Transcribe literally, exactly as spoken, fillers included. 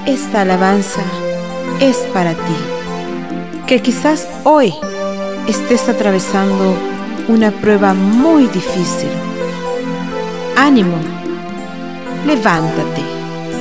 esta alabanza es para ti, que quizás hoy estés atravesando una prueba muy difícil. Ánimo, levántate.